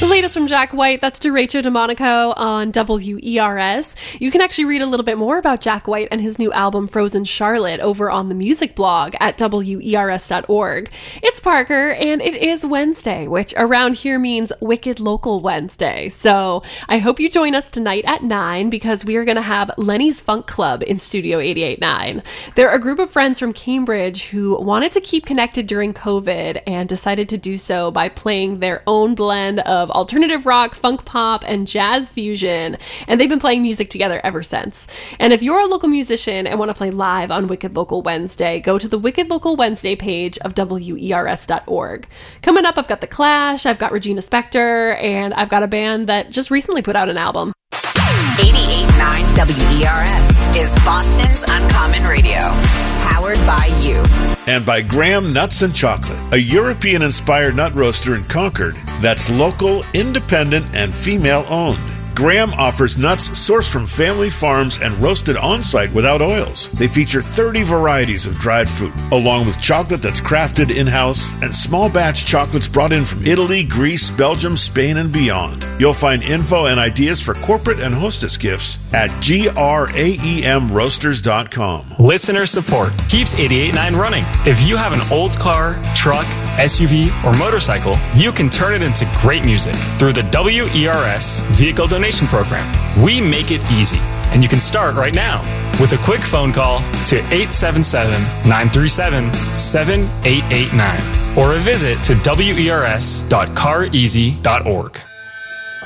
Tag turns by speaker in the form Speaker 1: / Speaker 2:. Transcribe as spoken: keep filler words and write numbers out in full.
Speaker 1: The latest from Jack White, that's Derecho DeMonico on W E R S. You can actually read a little bit more about Jack White and his new album Frozen Charlotte over on the music blog at W E R S dot org. It's Parker, and it is Wednesday, which around here means Wicked Local Wednesday. So I hope you join us tonight at nine because we are going to have Lenny's Funk Club in Studio eighty-eight point nine. They're a group of friends from Cambridge who wanted to keep connected during COVID and decided to do so by playing their own blend of alternative rock, funk pop, and jazz fusion, and they've been playing music together ever since. And if you're a local musician and want to play live on Wicked Local Wednesday, go to the Wicked Local Wednesday page of W E R S dot org. Coming up, I've got The Clash, I've got Regina Spektor, and I've got a band that just recently put out an album.
Speaker 2: eighty-eight point nine W E R S is Boston's Uncommon Radio, powered by you.
Speaker 3: And by Graham Nuts and Chocolate, a European-inspired nut roaster in Concord that's local, independent, and female-owned. Graham offers nuts sourced from family farms and roasted on-site without oils. They feature thirty varieties of dried fruit, along with chocolate that's crafted in-house and small batch chocolates brought in from Italy, Greece, Belgium, Spain, and beyond. You'll find info and ideas for corporate and hostess gifts at graem roasters dot com.
Speaker 4: Listener support keeps eighty-eight point nine running. If you have an old car, truck, S U V, or motorcycle, you can turn it into great music through the W E R S Vehicle Donation Program. We make it easy, and you can start right now with a quick phone call to eight seven seven, nine three seven, seven eight eight nine or a visit to W E R S dot car easy dot org.